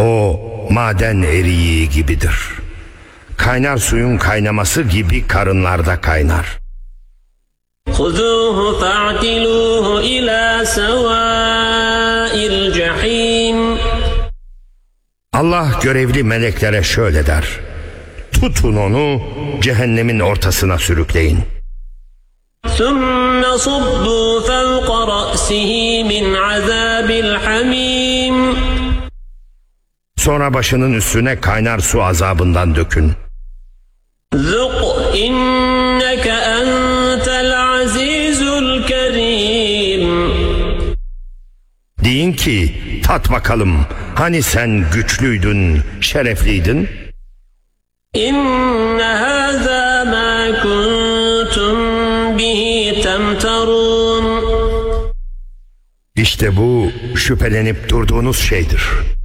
O maden eriği gibidir. Kaynar suyun kaynaması gibi karınlarda kaynar. خُذُوهُ فَاعْتِلُوهُ إِلَى سَوَاءِ الْجَحِيمِ. Allah görevli meleklere şöyle der: tutun onu, cehennemin ortasına sürükleyin. ثُمَّ صُبُّوا فَوْقَ رَأْسِهِ مِنْ عَذَابِ الْحَمِيمِ. Sonra başının üstüne kaynar su azabından dökün. ذُقْ إِنَّكَ أَنْتَ الْعَزِيزُ الْكَرِيمُ. Deyin ki, tat bakalım, hani sen güçlüydün, şerefliydin? إِنَّ هَذَا مَا كُنْتُمْ بِهِ تَمْتَرُونَ. İşte bu şüphelenip durduğunuz şeydir.